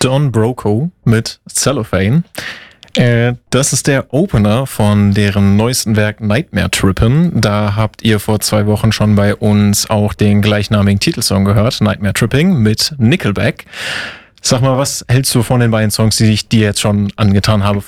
Don Broco mit Cellophane. Das ist der Opener von deren neuesten Werk Nightmare Trippin'. Da habt ihr vor 2 Wochen schon bei uns auch den gleichnamigen Titelsong gehört, Nightmare Tripping mit Nickelback. Sag mal, was hältst du von den beiden Songs, die ich dir jetzt schon angetan habe?